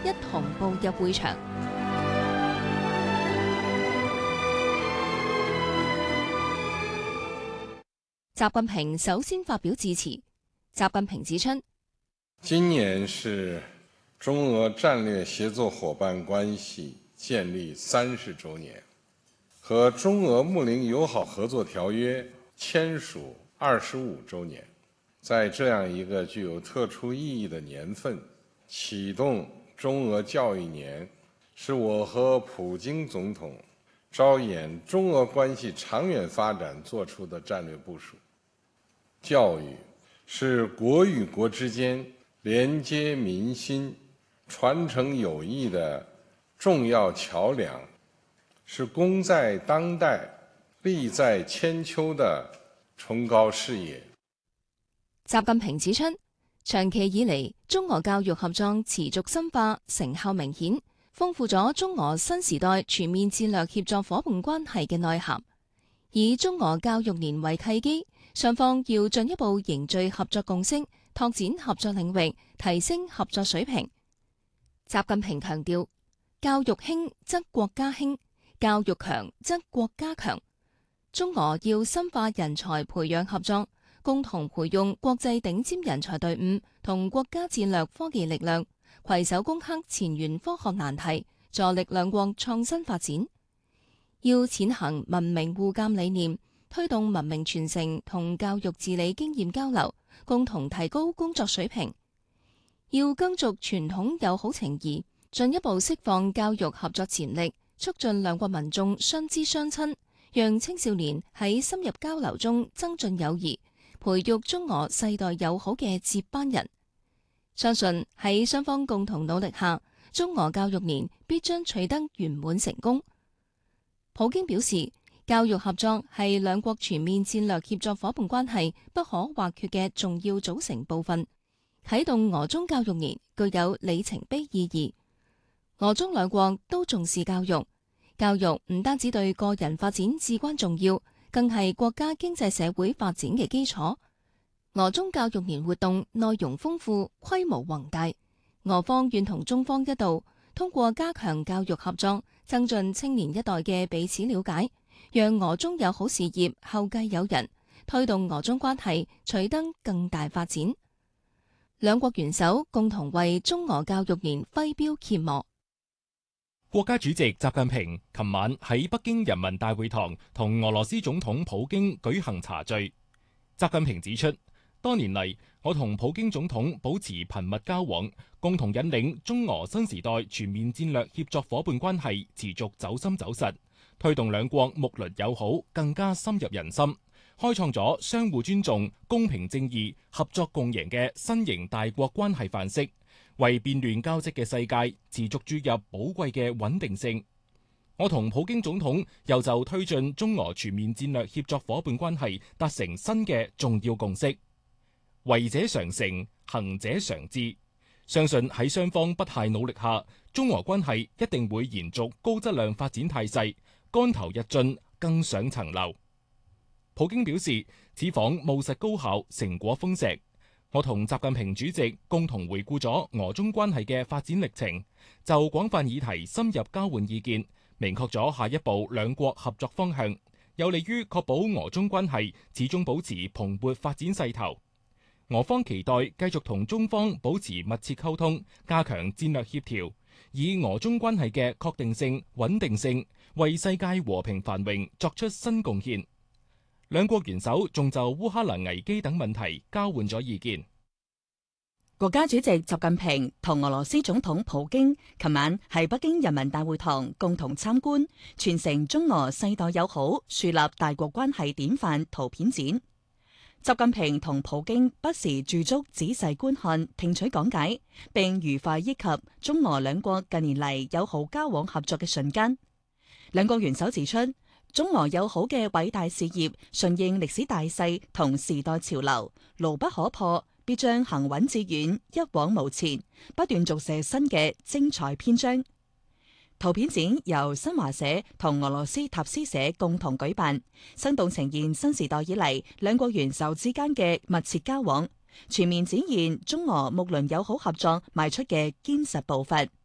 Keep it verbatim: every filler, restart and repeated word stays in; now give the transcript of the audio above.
一同步入會場。習近平首先發表致辭。習近平指出， 今年是中俄戰略協作夥伴關係建立三十週年，和中俄睦鄰友好合作條約簽署二十五週年。在這樣一個具有特殊意義的年份，啟動中俄教育年，是我和普京總統着眼中俄關係長遠發展作出的戰略部署。教育是國與國之間連接民心、傳承友誼的重要橋樑，是功在當代、利在千秋的崇高事業。 習近平指出，長期以嚟，中俄教育合作持續深化，成效明顯，豐富咗中俄新時代全面戰略協作夥伴關係嘅內涵。以中俄教育年為契機，雙方要進一步凝聚合作共識，拓展合作領域，提升合作水平。習近平強調，教育興則國家興，教育強則國家強。中俄要深化人才培養合作，共同培養國際頂尖人才隊伍同國家戰略科技力量，攜手攻克前沿科學難題，助力兩國創新發展。要踐行文明互鑒理念，推動文明傳承同教育治理經驗交流，共同提高工作水平。要耕耘傳統友好情誼，進一步釋放教育合作潛力，促進兩國民眾相知相親，讓青少年喺深入交流中增進友誼，培育中俄世代友好嘅接班人。相信喺雙方共同努力下，中俄教育年必將取得圓滿成功。普京表示，教育合作係兩國全面戰略協作夥伴關係不可或缺嘅重要組成部分。啟動俄中教育年具有里程碑意義。俄中兩國都重視教育，教育唔單止對個人發展至關重要，更係國家經濟社會發展嘅基礎。俄中教育年活動內容豐富，規模宏大。俄方願同中方一道，通過加強教育合作，增進青年一代嘅彼此了解，讓俄中友好事業後繼有人，推動俄中關係取得更大發展。兩國元首共同為中俄教育年揮標揭幕。 國家主席習近平琴晚喺北京人民大會堂同俄羅斯總統普京舉行茶敘。習近平指出，多年嚟，我同普京總統保持頻密交往，共同引領中俄新時代全面戰略協作夥伴關係持續走深走實，推動兩國睦鄰友好更加深入人心，開創咗相互尊重、公平正義、合作共贏嘅新型大國關係範式，為變亂交織嘅世界持續注入寶貴嘅穩定性。我同普京總統又就推進中俄全面戰略協作夥伴關係達成新嘅重要共識。為者常成，行者常至。相信喺雙方不懈努力下，中俄關係一定會延續高質量發展態勢，竿頭日進，更上層樓。普京表示，此訪務實高效，成果豐碩。我同習近平主席共同回顧咗俄中關係嘅發展歷程，就廣泛議題深入交換意見，明確咗下一步兩國合作方向，有利於確保俄中關係始終保持蓬勃發展勢頭。俄方期待繼續同中方保持密切溝通，加強戰略協調，以俄中關係嘅確定性、穩定性，為世界和平繁榮作出新貢獻。兩國元首仲就烏克蘭危機等問題交換咗意見。 國家主席習近平同俄羅斯總統普京琴晚喺北京人民大會堂共同參觀傳承中俄世代友好、樹立大國關係典範圖片展。習近平同普京不時駐足仔細觀看、聽取講解，並愉快憶及中俄兩國近年嚟友好交往合作嘅瞬間。兩國元首指出，中俄友好嘅偉大事業順應歷史大勢同時代潮流，牢不可破，必將行穩致遠，一往無前，不斷續寫新嘅精彩篇章。圖片展由新華社同俄羅斯塔斯社共同舉辦，生動呈現新時代以嚟兩國元首之間嘅密切交往，全面展現中俄睦鄰友好合作邁出嘅堅實步伐。